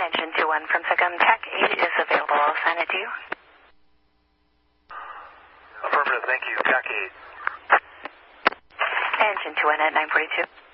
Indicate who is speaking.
Speaker 1: engine 21 from SOCOM. TAC 8 is available. I'll assign it to you.
Speaker 2: Affirmative, thank you. TAC 8.
Speaker 1: Engine 21 at 942.